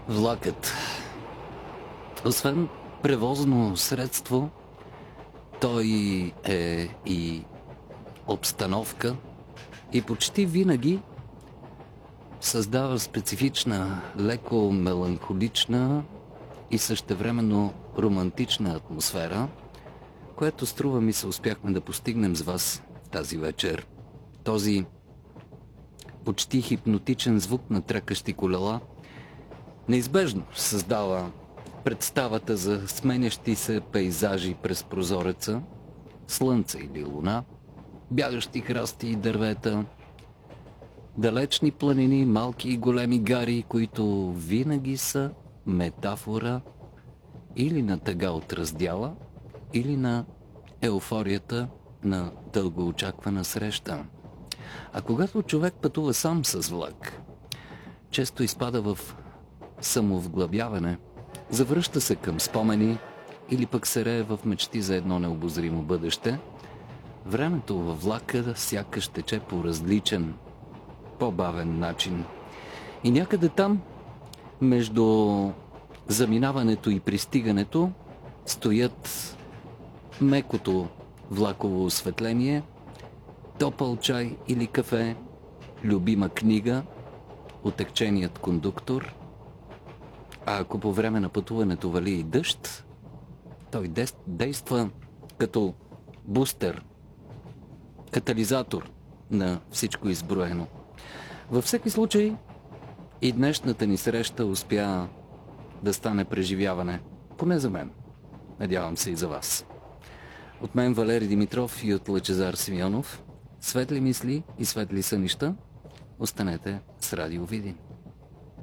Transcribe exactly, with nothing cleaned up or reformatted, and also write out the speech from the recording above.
Влакът. Освен превозно средство, той е и обстановка и почти винаги създава специфична, леко меланхолична и същевременно романтична атмосфера, което струва ми се успяхме да постигнем с вас тази вечер. Този почти хипнотичен звук на тръкащи колела неизбежно създава представата за сменящи се пейзажи през прозореца, слънце или луна, бягащи храсти и дървета, далечни планини, малки и големи гари, които винаги са метафора или на тъга от раздяла, или на еуфорията на дългоочаквана среща. А когато човек пътува сам с влак, често изпада в самовглъбяване, завръща се към спомени или пък се рее в мечти за едно необозримо бъдеще. Времето във влака сякаш тече по различен, по-бавен начин. И някъде там, между заминаването и пристигането, стоят мекото влаково осветление, топъл чай или кафе, любима книга, отекченият кондуктор. А ако по време на пътуването вали и дъжд, той действа като бустер, катализатор на всичко изброено. Във всеки случай и днешната ни среща успя да стане преживяване, поне за мен. Надявам се и за вас. От мен Валери Димитров и от Лъчезар Симеонов. Светли мисли и светли сънища. Останете с Радио Видин.